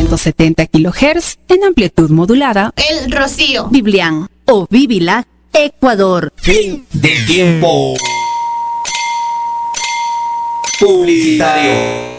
870 kHz en amplitud modulada. El Rocío. Biblián o Bibilac, Ecuador. Fin de tiempo publicitario.